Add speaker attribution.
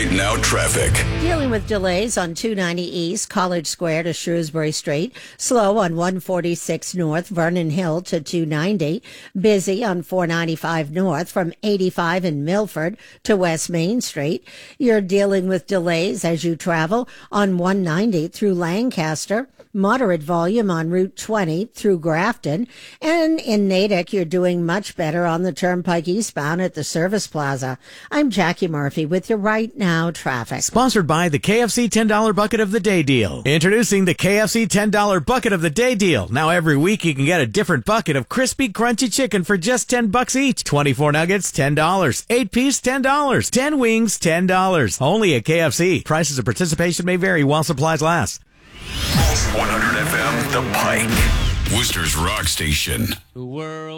Speaker 1: Right Now traffic.
Speaker 2: Dealing with delays on 290 East, College Square to Shrewsbury Street. Slow on 146 North, Vernon Hill to 290. Busy on 495 North from 85 in Milford to West Main Street. You're dealing with delays as you travel on 190 through Lancaster. Moderate volume on Route 20 through Grafton. And in Natick, you're doing much better on the Turnpike eastbound at the Service Plaza. I'm Jackie Murphy with your Right Now traffic.
Speaker 3: Sponsored by the KFC $10 Bucket of the Day Deal. Introducing the KFC $10 Bucket of the Day Deal. Now every week you can get a different bucket of crispy, crunchy chicken for just $10 each. 24 nuggets, $10. 8-piece, $10. 10 wings, $10. Only at KFC. Prices of participation may vary while supplies last.
Speaker 1: 100 FM, The Pike. Worcester's Rock Station.
Speaker 4: The world